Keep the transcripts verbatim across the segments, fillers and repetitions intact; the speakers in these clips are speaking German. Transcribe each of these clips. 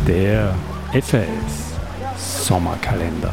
Der F A S Sommerkalender.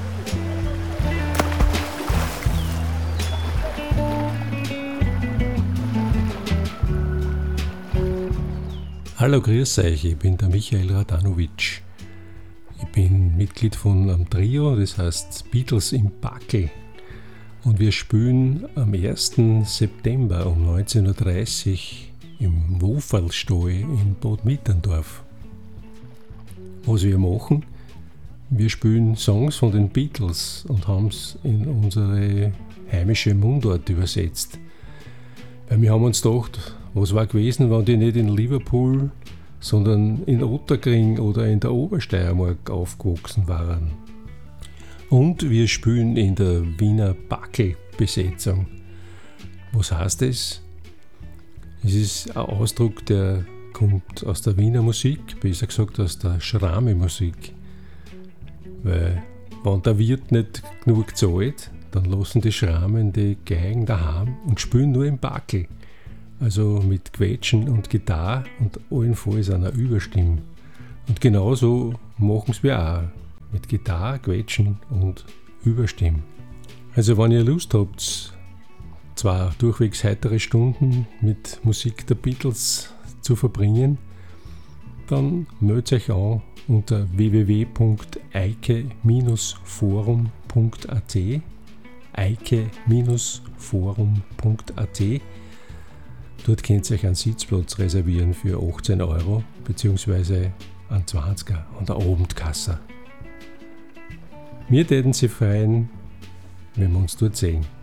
Hallo, grüß euch, ich bin der Michael Radanovic. Ich bin Mitglied von einem Trio, das heißt Beatles im Backel. Und wir spielen am ersten September um neunzehn Uhr dreißig im Woferlstall in Bad Mitterndorf. Was wir machen, wir spielen Songs von den Beatles und haben es in unsere heimische Mundart übersetzt. Weil wir haben uns gedacht, was war gewesen, wenn die nicht in Liverpool, sondern in Otterkring oder in der Obersteiermark aufgewachsen waren. Und wir spielen in der Wiener Backel-Besetzung. Was heißt das? Es ist ein Ausdruck, der kommt aus der Wiener Musik, besser gesagt aus der Schrame-Musik. Weil, wenn der Wirt nicht genug zahlt, dann lassen die Schramen die Geigen daheim und spielen nur im Backel. Also mit Quetschen und Gitarre und allenfalls einer Überstimme. Und genauso machen es wir auch. Mit Gitarre, Quetschen und Überstimme. Also wenn ihr Lust habt, zwei durchwegs heitere Stunden mit Musik der Beatles zu verbringen, dann meldet euch an unter w w w punkt eike Bindestrich forum punkt a t eike Bindestrich forum punkt a t. Dort könnt ihr euch einen Sitzplatz reservieren für achtzehn Euro bzw. einen zwanziger an der Abendkasse. Wir täten Sie freuen, wenn wir uns dort sehen.